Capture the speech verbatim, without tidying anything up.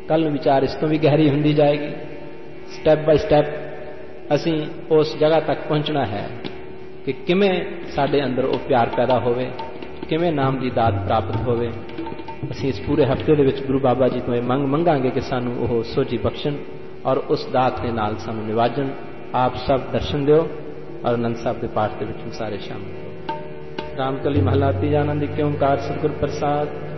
ਕੱਲ੍ਹ ਨੂੰ ਵਿਚਾਰ ਇਸ ਤੋਂ ਵੀ ਗਹਿਰੀ ਹੁੰਦੀ ਜਾਏਗੀ। ਸਟੈਪ ਬਾਈ ਸਟੈਪ ਅਸੀਂ ਉਸ ਜਗ੍ਹਾ ਤੱਕ ਪਹੁੰਚਣਾ ਹੈ ਕਿ ਕਿਵੇਂ ਸਾਡੇ ਅੰਦਰ ਉਹ ਪਿਆਰ ਪੈਦਾ ਹੋਵੇ, ਕਿਵੇਂ ਨਾਮ ਦੀ ਦਾਤ ਪ੍ਰਾਪਤ ਹੋਵੇ। ਅਸੀਂ ਇਸ ਪੂਰੇ ਹਫ਼ਤੇ ਦੇ ਵਿੱਚ ਗੁਰੂ ਬਾਬਾ ਜੀ ਤੋਂ ਇਹ ਮੰਗ ਮੰਗਾਂਗੇ ਕਿ ਸਾਨੂੰ ਉਹ ਸੋਝੀ ਬਖਸ਼ਣ ਔਰ ਉਸ ਦਾਤ ਦੇ ਨਾਲ ਸਾਨੂੰ ਨਿਵਾਜਣ। ਆਪ ਸਭ ਦਰਸ਼ਨ ਦਿਓ ਔਰ ਆਨੰਦ ਸਾਹਿਬ ਦੇ ਪਾਠ ਦੇ ਵਿੱਚ ਸਾਰੇ ਸ਼ਾਮਿਲ ਹੋ। ਰਾਮ ਕਲੀ ਮਹਲਾ ਤੀਜਾ। ਆਨੰਦ ਓਂਕਾਰ ਸਤਿਗੁਰ ਪ੍ਰਸਾਦ।